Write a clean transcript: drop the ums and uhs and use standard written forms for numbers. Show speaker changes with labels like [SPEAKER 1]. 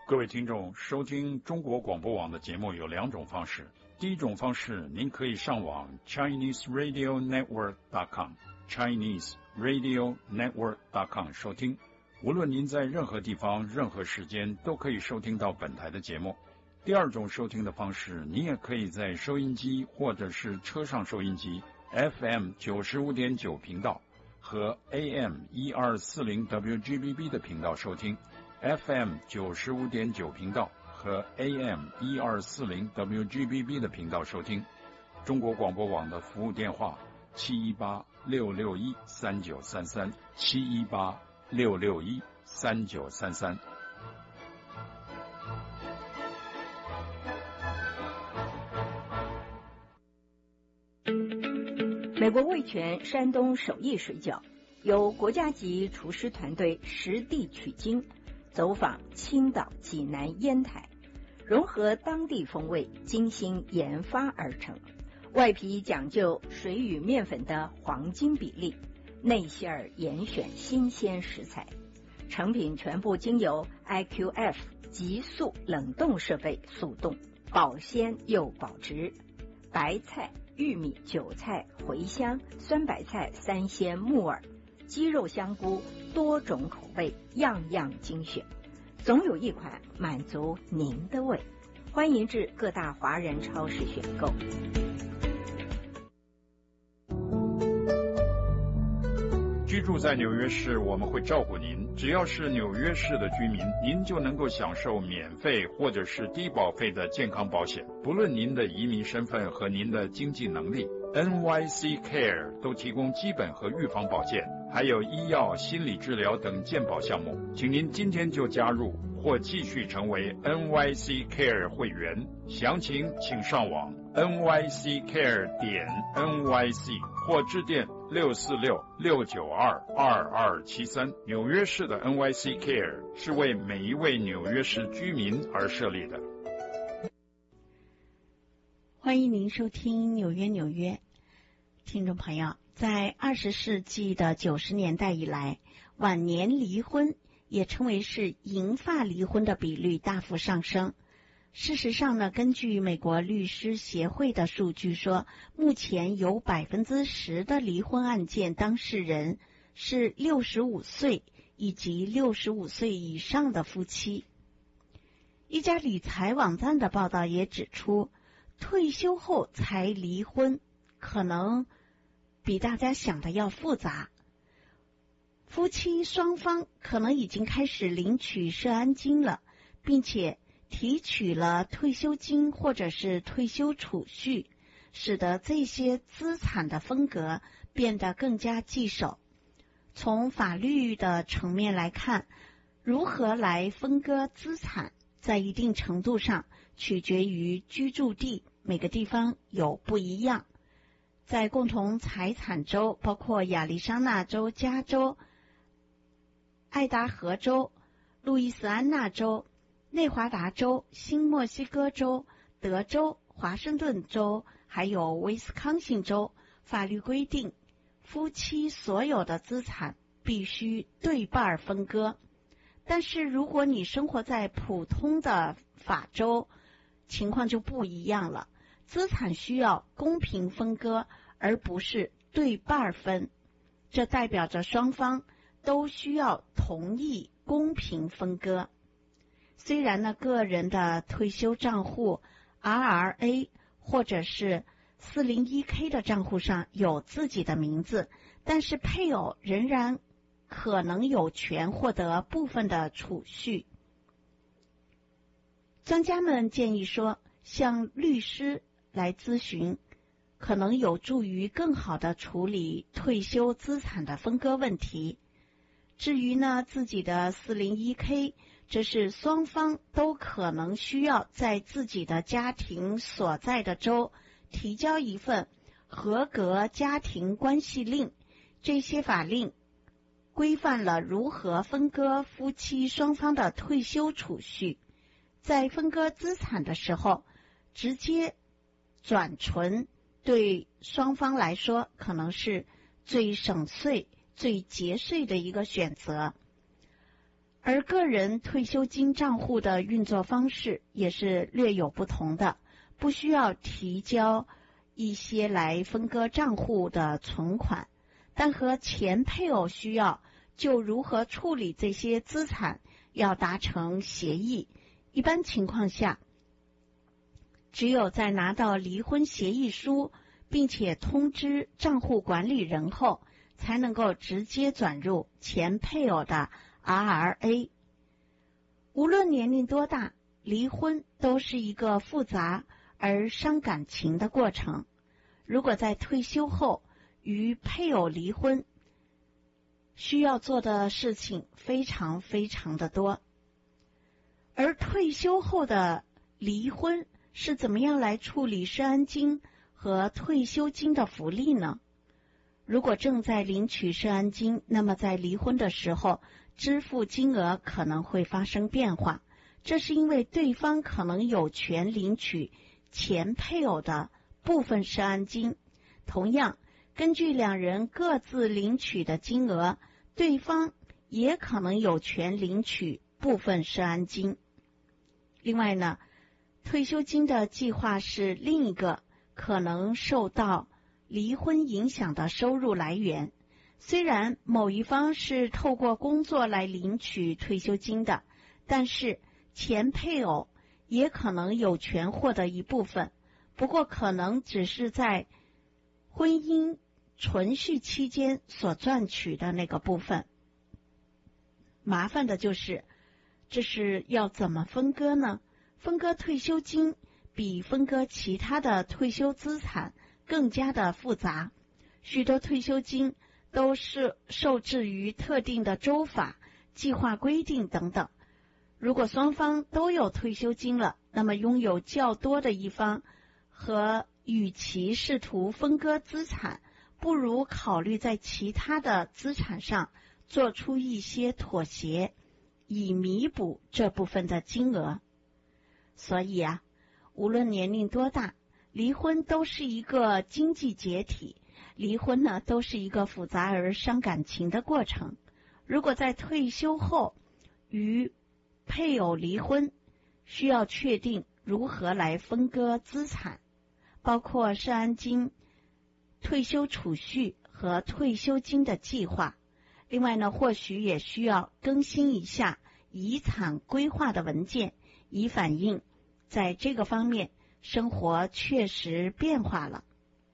[SPEAKER 1] 各位听众，收听中国广播网的节目有两种方式。第一种方式，您可以上网 ChineseRadioNetwork.com 收听。无论您在任何地方、任何时间，都可以收听到本台的节目。第二种收听的方式，你也可以在收音机或者是车上收音机 FM 95.9频道和 AM 1240 WGBB 的频道收听。FM 95.9频道和 AM 1240 WGBB 的频道收听。中国广播网的服务电话718-661-3933 718-661-3933。
[SPEAKER 2] 美国味全山东手艺水饺由国家级厨师团队实地取经，走访青岛、济南、烟台，融合当地风味，精心研发而成。外皮讲究水与面粉的黄金比例，内馅儿严选新鲜食材，成品全部经由 IQF 急速冷冻设备速冻，保鲜又保值。白菜、玉米、韭菜、茴香、酸白菜、三鲜、木耳、鸡肉、香菇，多种口味，样样精选，总有一款满足您的胃。欢迎至各大华人超市选购。
[SPEAKER 1] 居住在纽约市，我们会照顾您。只要是纽约市的居民，您就能够享受免费或者是低保费的健康保险。不论您的移民身份和您的经济能力， NYC Care 都提供基本和预防保健，还有医药、心理治疗等健保项目。请您今天就加入或继续成为 NYC Care 会员。详情请上网 nyccare.nyc 或致电646-692-2273。纽约市的 NYC Care 是为每一位纽约市居民而设立的。
[SPEAKER 3] 欢迎您收听纽约纽约。听众朋友，在20世纪的90年代以来，晚年离婚也称为是银发离婚的比率大幅上升。事实上呢，根据美国律师协会的数据说，目前有 10% 的离婚案件当事人是65岁以及65岁以上的夫妻。一家理财网站的报道也指出，退休后才离婚可能比大家想的要复杂。夫妻双方可能已经开始领取社安金了，并且提取了退休金或者是退休储蓄，使得这些资产的分割变得更加棘手。从法律的层面来看，如何来分割资产，在一定程度上取决于居住地，每个地方有不一样。在共同财产州，包括亚利桑那州、加州、爱达荷州、路易斯安那州、内华达州、新墨西哥州、德州、华盛顿州还有威斯康星州，法律规定夫妻所有的资产必须对半分割。但是如果你生活在普通的法州，情况就不一样了，资产需要公平分割，而不是对半分。这代表着双方都需要同意公平分割。虽然呢，个人的退休账户 RRA 或者是 401k 的账户上有自己的名字，但是配偶仍然可能有权获得部分的储蓄。专家们建议说，向律师来咨询可能有助于更好地处理退休资产的分割问题。至于呢，自己的 401k， 这是双方都可能需要在自己的家庭所在的州提交一份合格家庭关系令。这些法令规范了如何分割夫妻双方的退休储蓄，在分割资产的时候直接转存，对双方来说可能是最省税、最节税的一个选择。 而个人退休金账户的运作方式也是略有不同的，不需要提交一些来分割账户的存款，但和前配偶需要就如何处理这些资产要达成协议。一般情况下，只有在拿到离婚协议书并且通知账户管理人后，才能够直接转入前配偶的 RRA。 无论年龄多大，离婚都是一个复杂而伤感情的过程。如果在退休后与配偶离婚，需要做的事情非常非常的多。而退休后的离婚是怎么样来处理社安金和退休金的福利呢？如果正在领取社安金，那么在离婚的时候，支付金额可能会发生变化，这是因为对方可能有权领取前配偶的部分社安金。同样，根据两人各自领取的金额，对方也可能有权领取部分社安金。另外呢，退休金的计划是另一个可能受到离婚影响的收入来源。虽然某一方是透过工作来领取退休金的，但是前配偶也可能有权获得一部分，不过可能只是在婚姻存续期间所赚取的那个部分。麻烦的就是这是要怎么分割呢？分割退休金比分割其他的退休资产更加的复杂，许多退休金都是受制于特定的州法、计划规定等等。如果双方都有退休金了，那么拥有较多的一方和与其试图分割资产，不如考虑在其他的资产上做出一些妥协，以弥补这部分的金额。所以无论年龄多大，离婚都是一个经济解体，离婚呢都是一个复杂而伤感情的过程。如果在退休后与配偶离婚，需要确定如何来分割资产，包括社安金、退休储蓄和退休金的计划。另外呢，或许也需要更新一下遗产规划的文件，以反映在这个方面生活确实变化了。